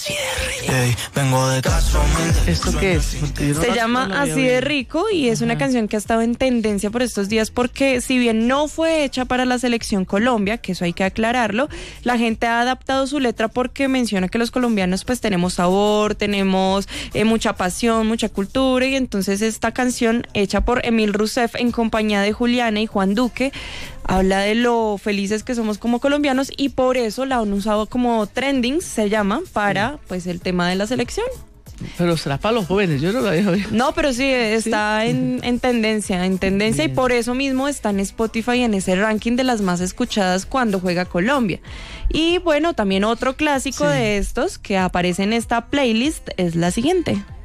Así de rico. Ey, vengo de caso humilde. ¿Esto qué es? Se llama Así de rico y es una canción que ha estado en tendencia por estos días porque si bien no fue hecha para la selección Colombia, que eso hay que aclararlo, la gente ha adaptado su letra porque menciona que los colombianos pues tenemos sabor, tenemos mucha pasión, mucha cultura, y entonces esta canción hecha por Emil Rousseff en compañía de Juliana y Juan Duque habla de lo felices que somos como colombianos y por eso la han usado como trending, se llama, para pues el tema de la selección. Pero será para los jóvenes, yo no lo había oído. No, pero sí, está en tendencia, y por eso mismo está en Spotify en ese ranking de las más escuchadas cuando juega Colombia. Y bueno, también otro clásico de estos que aparece en esta playlist es la siguiente.